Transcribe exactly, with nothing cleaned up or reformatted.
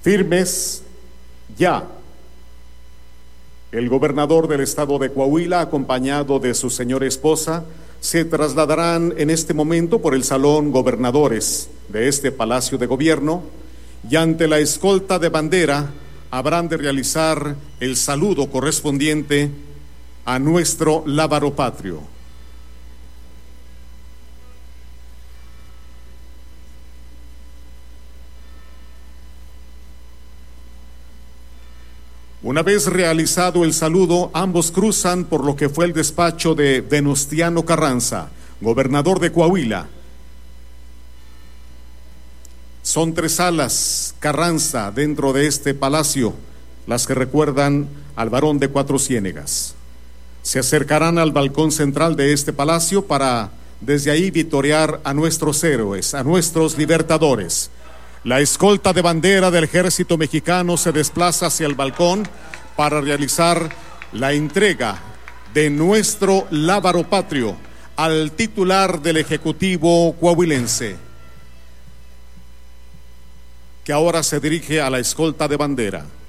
Firmes ya. El gobernador del estado de Coahuila, acompañado de su señora esposa, se trasladarán en este momento por el Salón Gobernadores de este Palacio de Gobierno y ante la escolta de bandera habrán de realizar el saludo correspondiente a nuestro lábaro patrio. Una vez realizado el saludo, ambos cruzan por lo que fue el despacho de Venustiano Carranza, gobernador de Coahuila. Son tres salas, Carranza, dentro de este palacio, las que recuerdan al varón de Cuatro Ciénegas. Se acercarán al balcón central de este palacio para desde ahí vitorear a nuestros héroes, a nuestros libertadores. La escolta de bandera del ejército mexicano se desplaza hacia el balcón para realizar la entrega de nuestro lábaro patrio al titular del Ejecutivo coahuilense, que ahora se dirige a la escolta de bandera.